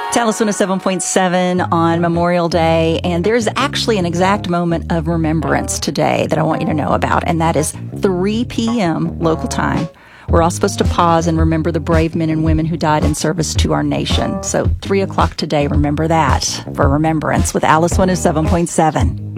It's Alice 107.7 on Memorial Day, and there's actually an exact moment of remembrance today that I want you to know about, and that is 3 p.m. local time. We're all supposed to pause and remember the brave men and women who died in service to our nation. So 3 o'clock today, remember that for remembrance with Alice 107.7.